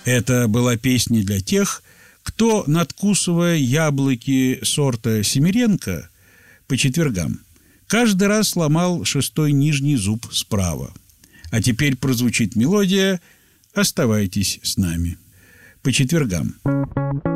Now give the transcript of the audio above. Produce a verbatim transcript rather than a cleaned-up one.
Это была песня для тех, кто, надкусывая яблоки сорта Семеренко по четвергам, каждый раз ломал шестой нижний зуб справа. А теперь прозвучит мелодия «Оставайтесь с нами» по четвергам.